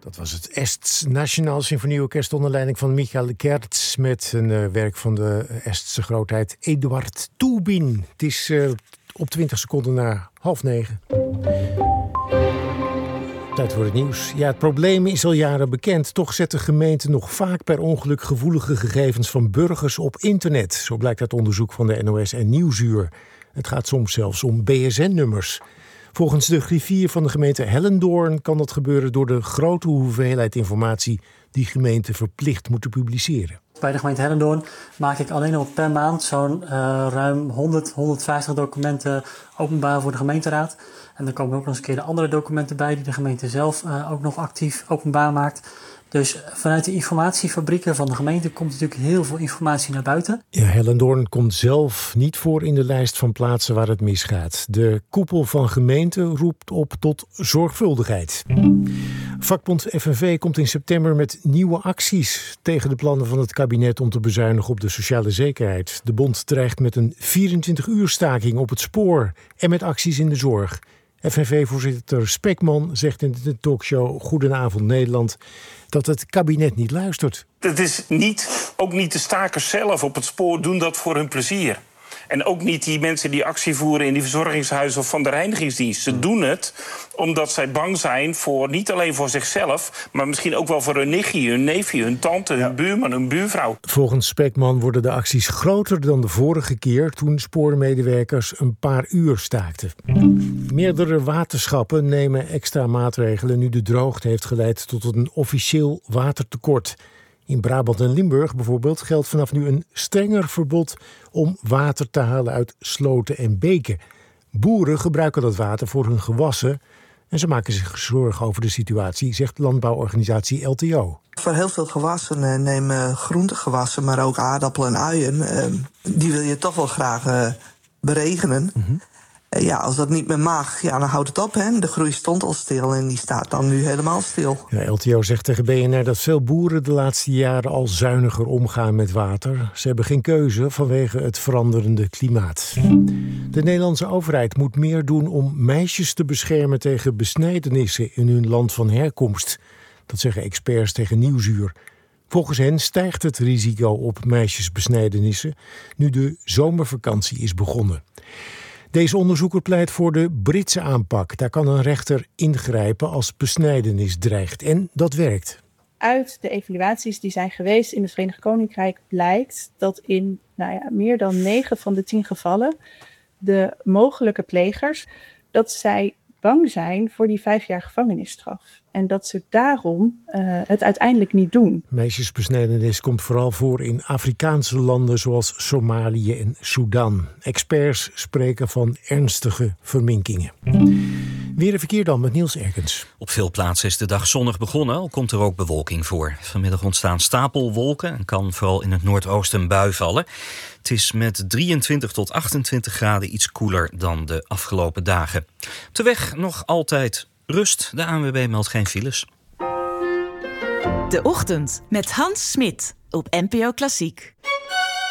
Dat was het Ests Nationaal Symfonieorkest onder leiding van Michael Kertz met een werk van de Estse grootheid Eduard Toubin. Het is op 20 seconden na 8:30. Tijd voor het nieuws. Ja, het probleem is al jaren bekend. Toch zetten gemeenten nog vaak per ongeluk gevoelige gegevens van burgers op internet. Zo blijkt uit onderzoek van de NOS en Nieuwsuur. Het gaat soms zelfs om BSN-nummers. Volgens de griffier van de gemeente Hellendoorn kan dat gebeuren door de grote hoeveelheid informatie die gemeenten verplicht moeten publiceren. Bij de gemeente Hellendoorn maak ik alleen al per maand zo'n ruim 150 documenten openbaar voor de gemeenteraad. En dan komen ook nog eens een keer de andere documenten bij die de gemeente zelf ook nog actief openbaar maakt. Dus vanuit de informatiefabrieken van de gemeente komt natuurlijk heel veel informatie naar buiten. Ja, Hellendoorn komt zelf niet voor in de lijst van plaatsen waar het misgaat. De koepel van gemeenten roept op tot zorgvuldigheid. Vakbond FNV komt in september met nieuwe acties tegen de plannen van het kabinet om te bezuinigen op de sociale zekerheid. De bond dreigt met een 24-uur staking op het spoor en met acties in de zorg. FNV-voorzitter Spekman zegt in de talkshow Goedenavond Nederland dat het kabinet niet luistert. Het is ook niet de stakers zelf op het spoor doen dat voor hun plezier. En ook niet die mensen die actie voeren in die verzorgingshuizen of van de reinigingsdienst. Ze doen het omdat zij bang zijn voor niet alleen voor zichzelf, maar misschien ook wel voor hun nichtje, hun neefje, hun tante, hun buurman, hun buurvrouw. Volgens Spekman worden de acties groter dan de vorige keer toen spoormedewerkers een paar uur staakten. Meerdere waterschappen nemen extra maatregelen nu de droogte heeft geleid tot een officieel watertekort. In Brabant en Limburg bijvoorbeeld geldt vanaf nu een strenger verbod om water te halen uit sloten en beken. Boeren gebruiken dat water voor hun gewassen en ze maken zich zorgen over de situatie, zegt landbouworganisatie LTO. Voor heel veel gewassen nemen groentegewassen, maar ook aardappelen en uien, die wil je toch wel graag beregenen. Mm-hmm. Ja, als dat niet meer mag, ja, dan houdt het op. Hè? De groei stond al stil en die staat dan nu helemaal stil. Ja, LTO zegt tegen BNR dat veel boeren de laatste jaren al zuiniger omgaan met water. Ze hebben geen keuze vanwege het veranderende klimaat. De Nederlandse overheid moet meer doen om meisjes te beschermen tegen besnijdenissen in hun land van herkomst. Dat zeggen experts tegen Nieuwsuur. Volgens hen stijgt het risico op meisjesbesnijdenissen nu de zomervakantie is begonnen. Deze onderzoeker pleit voor de Britse aanpak. Daar kan een rechter ingrijpen als besnijdenis dreigt. En dat werkt. Uit de evaluaties die zijn geweest in het Verenigd Koninkrijk blijkt dat in meer dan 9 van de 10 gevallen de mogelijke plegers, dat zij bang zijn voor die 5 jaar gevangenisstraf. En dat ze daarom het uiteindelijk niet doen. Meisjesbesnijdenis komt vooral voor in Afrikaanse landen zoals Somalië en Sudan. Experts spreken van ernstige verminkingen. Weer een verkeer dan met Niels Erkens. Op veel plaatsen is de dag zonnig begonnen, al komt er ook bewolking voor. Vanmiddag ontstaan stapelwolken en kan vooral in het noordoosten een bui vallen. Het is met 23 tot 28 graden iets koeler dan de afgelopen dagen. Op de weg nog altijd rust. De ANWB meldt geen files. De Ochtend met Hans Smit op NPO Klassiek.